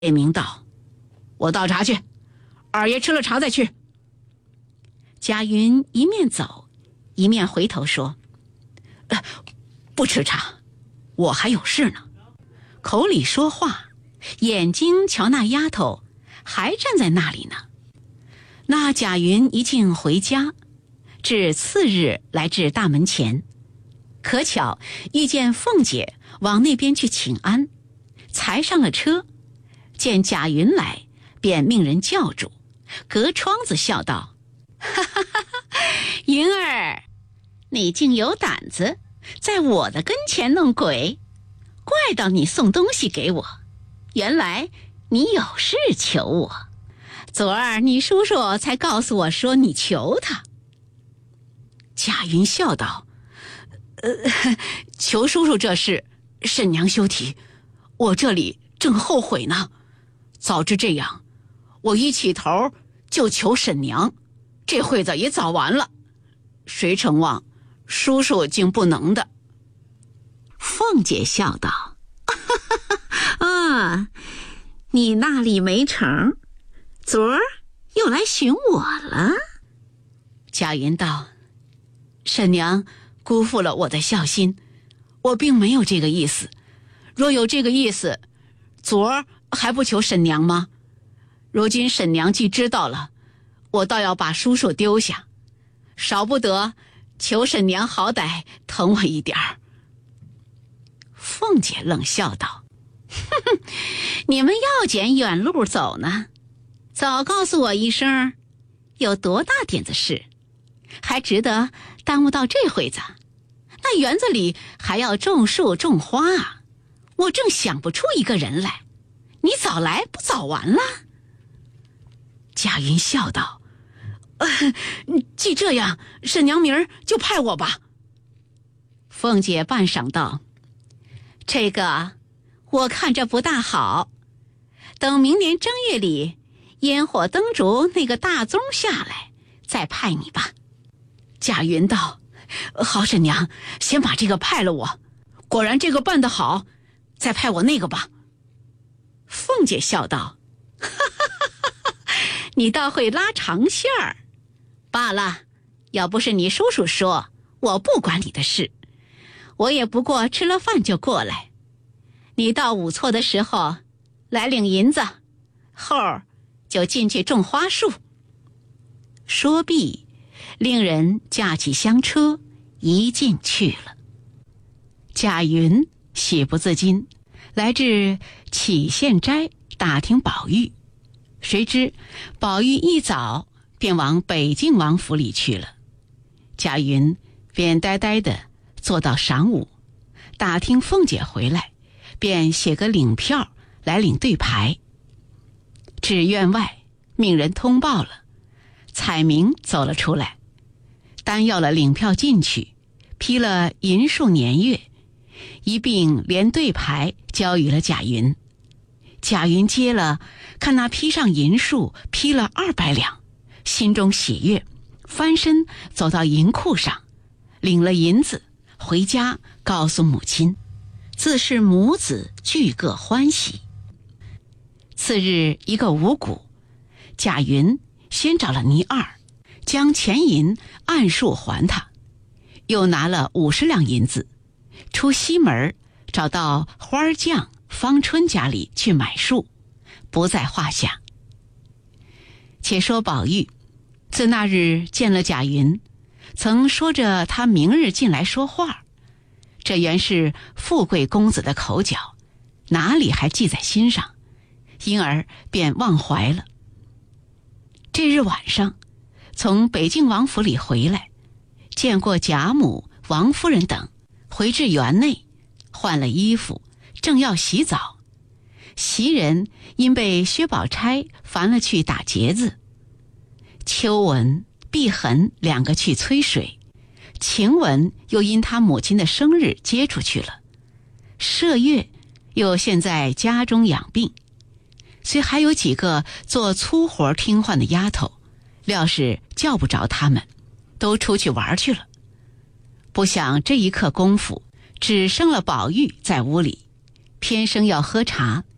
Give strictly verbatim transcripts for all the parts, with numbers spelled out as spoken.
点名道：“我倒茶去，二爷吃了茶再去。”贾云一面走一面回头说：“呃，不吃茶，我还有事呢。”口里说话，眼睛瞧那丫头还站在那里呢。那贾云一径回家，至次日来至大门前，可巧遇见凤姐往那边去请安，才上了车，见贾云来，便命人叫住，隔窗子笑道：“哈哈哈哈，云儿，你竟有胆子在我的跟前弄鬼，怪到你送东西给我，原来你有事求我。昨儿你叔叔才告诉我说你求他。”贾云笑道：“呃，求叔叔这事，婶娘休提，我这里正后悔呢。早知这样，我一起头就求婶娘，这会子也早完了。谁成望叔叔竟不能的。”凤姐笑道：“啊，你那里没成，昨儿又来寻我了。”贾云道：“婶娘辜负了我的孝心，我并没有这个意思。若有这个意思，昨儿还不求婶娘吗？如今婶娘既知道了，我倒要把叔叔丢下，少不得求婶娘好歹疼我一点儿。”凤姐冷笑道：“哼哼，你们要捡远路走呢，早告诉我一声，有多大点子事，还值得耽误到这会子？那园子里还要种树种花啊，我正想不出一个人来，你早来不早完了？”贾云笑道：“呃，既这样，婶娘明儿就派我吧。”凤姐半晌道：“这个我看着不大好，等明年正月里烟火灯烛那个大宗下来，再派你吧。”贾云道：“好婶娘，先把这个派了我，果然这个办得好，再派我那个吧。”凤姐笑道：“哈哈哈哈，你倒会拉长线儿。罢了，要不是你叔叔说，我不管你的事，我也不过吃了饭就过来。你到午错的时候来领银子，后儿就进去种花树。”说毕，令人架起香车，一进去了。贾云喜不自禁，来至杞县斋打听宝玉，谁知宝玉一早便往北静王府里去了。贾云便呆呆地坐到晌午，打听凤姐回来，便写个领票来领对牌。至院外，命人通报了，彩明走了出来，单要了领票进去，批了银数年月，一并连对牌交予了贾云。贾云接了，看那批上银数批了二百两，心中喜悦，翻身走到银库上，领了银子回家告诉母亲，自是母子俱各欢喜。次日一个五谷，贾云先找了倪二，将钱银按数还他，又拿了五十两银子，出西门找到花匠方春家里去买树，不在话下。且说宝玉自那日见了贾云，曾说着他明日进来说话，这原是富贵公子的口角，哪里还记在心上，因而便忘怀了。这日晚上从北静王府里回来，见过贾母、王夫人等，回至园内换了衣服，正要洗澡，袭人因被薛宝钗烦了去打结子，秋文、碧痕两个去催水，晴雯又因她母亲的生日接出去了，麝月又现在家中养病，虽还有几个做粗活听唤的丫头，料是叫不着他们，都出去玩去了。不想这一刻功夫，只剩了宝玉在屋里，偏生要喝茶，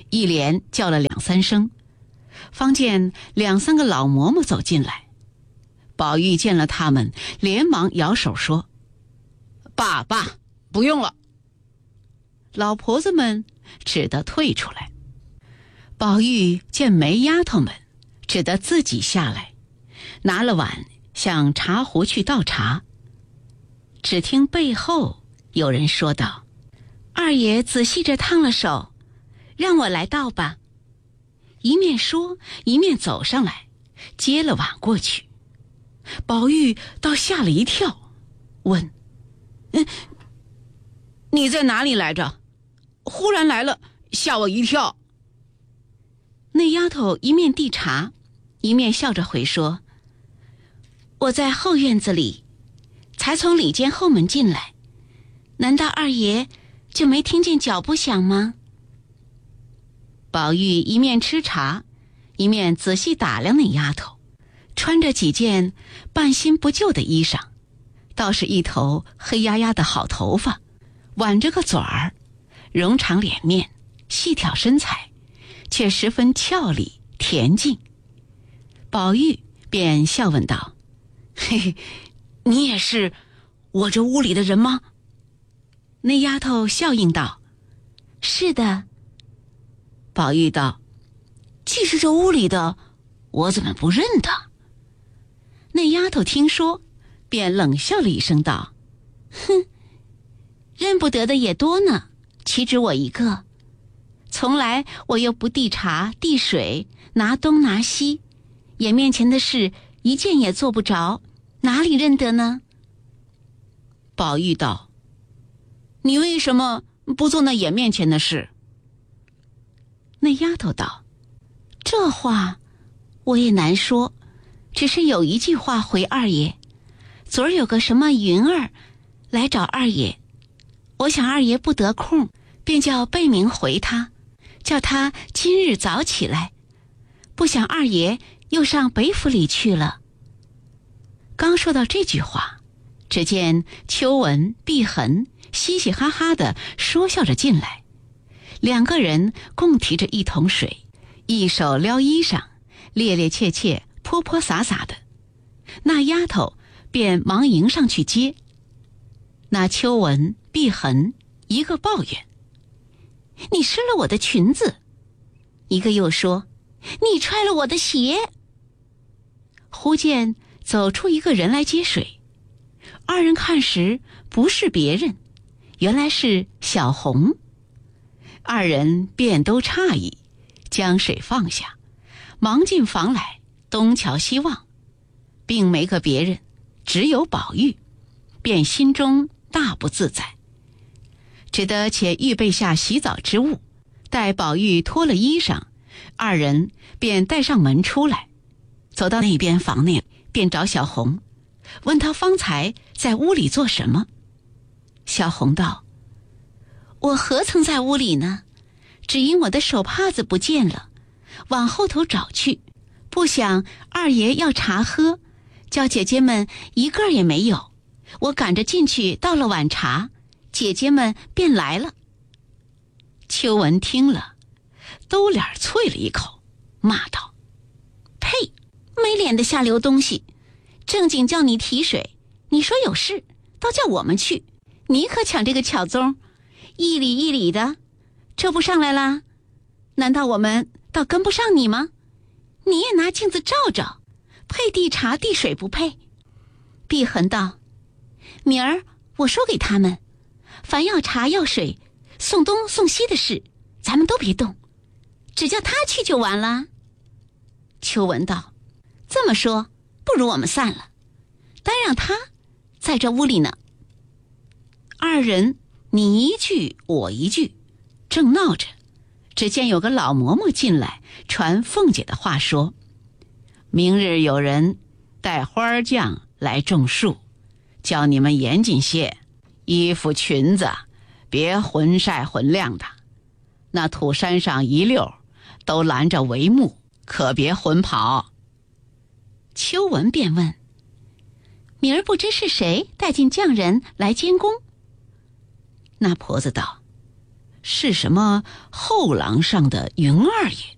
一连叫了两三声，方见两三个老嬷嬷走进来。宝玉见了他们，连忙摇手说：“爸爸，不用了。”老婆子们只得退出来。宝玉见没丫头们，只得自己下来，拿了碗向茶壶去倒茶。只听背后有人说道：“二爷仔细着烫了手，让我来倒吧。”一面说一面走上来，接了碗过去。宝玉倒吓了一跳，问：“嗯，你在哪里来着？忽然来了，吓我一跳。”那丫头一面递茶，一面笑着回说：“我在后院子里，才从里间后门进来，难道二爷就没听见脚步响吗？”宝玉一面吃茶，一面仔细打量那丫头，穿着几件半新不旧的衣裳，倒是一头黑压压的好头发，挽着个嘴儿，容长脸面，细挑身材，却十分俏丽恬静。宝玉便笑问道：“嘿嘿，你也是我这屋里的人吗？”那丫头笑应道：“是的。”宝玉道：“既是这屋里的，我怎么不认得？”那丫头听说，便冷笑了一声道：“哼，认不得的也多呢，岂止我一个？从来我又不递茶递水，拿东拿西，眼面前的事一件也做不着，哪里认得呢？”宝玉道：“你为什么不做那眼面前的事？”那丫头道：“这话我也难说，只是有一句话回二爷。昨儿有个什么云儿来找二爷，我想二爷不得空，便叫贝明回他，叫他今日早起来。不想二爷又上北府里去了。”刚说到这句话，只见秋纹、碧痕嘻嘻哈哈地说笑着进来，两个人共提着一桶水，一手撩衣裳，趔趔趄趄，泼泼洒洒的。那丫头便忙迎上去接。那秋纹、碧痕一个抱怨：“你湿了我的裙子。”一个又说：“你踹了我的鞋。”忽见走出一个人来接水，二人看时不是别人，原来是小红。二人便都诧异，将水放下，忙进房来，东瞧西望，并没个别人，只有宝玉，便心中大不自在，只得且预备下洗澡之物，待宝玉脱了衣裳，二人便带上门出来，走到那边房内，便找小红，问他方才在屋里做什么。小红道：“我何曾在屋里呢？只因我的手帕子不见了，往后头找去，不想二爷要茶喝，叫姐姐们一个也没有，我赶着进去倒了碗茶，姐姐们便来了。”秋纹听了，兜脸啐了一口，骂道：“呸！没脸的下流东西！正经叫你提水，你说有事，倒叫我们去，你可抢这个巧宗，一里一里的，这不上来啦？难道我们倒跟不上你吗？你也拿镜子照照，配递茶递水不配？”碧痕道：“明儿我说给他们，凡要茶要水，送东送西的事，咱们都别动，只叫他去就完了。”秋纹道：“这么说，不如我们散了，单让他在这屋里呢。”二人你一句我一句，正闹着，只见有个老嬷嬷进来，传凤姐的话说：“明日有人带花匠来种树，叫你们严谨些，衣服裙子别浑晒浑亮的，那土山上一溜都拦着帷幕，可别混跑。”秋纹便问：“明儿不知是谁带进匠人来监工？”那婆子道：“ 是什么后廊上的云二爷。